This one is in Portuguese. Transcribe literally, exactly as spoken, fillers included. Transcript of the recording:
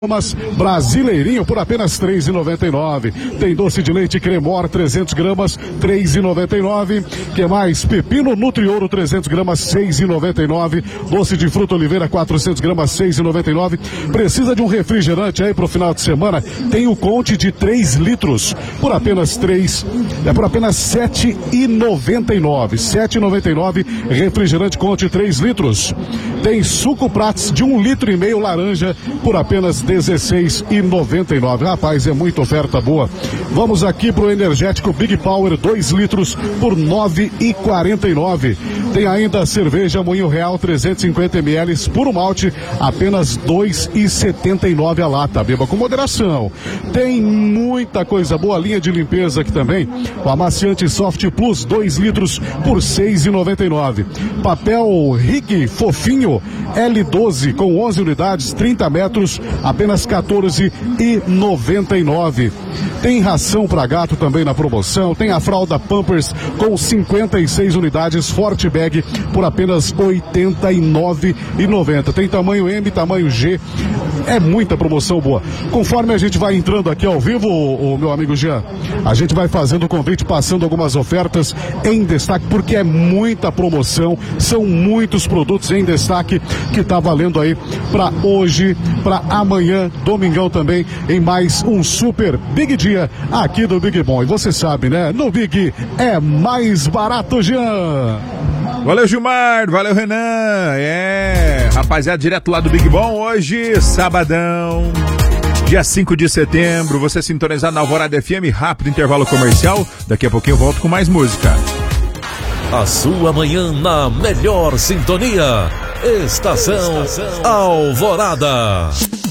gramas, Brasileirinho por apenas três reais e noventa e nove centavos. Tem doce de leite Cremor trezentas gramas, três reais e noventa e nove centavos. Que mais? Pepino Nutriouro trezentas gramas, seis reais e noventa e nove centavos. Doce de fruta Oliveira quatrocentas gramas, seis reais e noventa e nove centavos. Precisa de um refrigerante aí pro final de semana? Tem o Conte de três litros por apenas três, é por apenas sete reais e noventa e nove centavos. sete reais e noventa e nove centavos. Refrigerante Conte três litros. Tem suco Prats de um litro e meio laranja por apenas dezesseis reais e noventa e nove centavos. Rapaz, é muita oferta boa. Vamos aqui pro energético Big Power dois litros por nove reais e quarenta e nove centavos. Tem ainda cerveja Moinho Real trezentos e cinquenta mililitros puro malte, apenas dois reais e setenta e nove centavos a lata. Beba com moderação. Tem muita coisa boa, linha de limpeza aqui também. O amaciante Soft Plus dois litros por seis reais e noventa e nove centavos. Papel Rig Fofinho L doze com onze unidades, trinta metros, apenas quatorze reais e noventa e nove centavos. Tem ração para gato também na promoção. Tem a fralda Pampers com cinquenta e seis unidades, Forte Bag por apenas oitenta e nove reais e noventa centavos. Tem tamanho M, tamanho G. É muita promoção boa. Conforme a gente vai entrando aqui ao vivo, o, o meu amigo Jean, a gente vai fazendo o convite, passando algumas ofertas em destaque, porque é muita promoção, são muitos produtos em destaque que tá valendo aí para hoje, para amanhã, domingão também, em mais um super Big Dia aqui do Big Bom. E você sabe, né? No Big é mais barato, Jean. Valeu, Gilmar, valeu, Renan. É, rapaziada, direto lá do Big Bom, hoje, sabadão, dia cinco de setembro, você sintonizado na Alvorada F M, rápido intervalo comercial, daqui a pouquinho eu volto com mais música. A sua manhã na melhor sintonia, Estação, Estação Alvorada.